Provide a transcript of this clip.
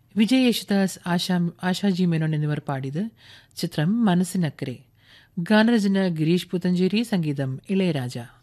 വിജയ് യേശുദാസ്, ആശാജി മേനോൻ എന്നിവർ പാടിയത്. ചിത്രം മനസ്സിനക്കരെ. ഗാനരചന ഗിരീഷ് പുത്തഞ്ചേരി, സംഗീതം ഇളയരാജ.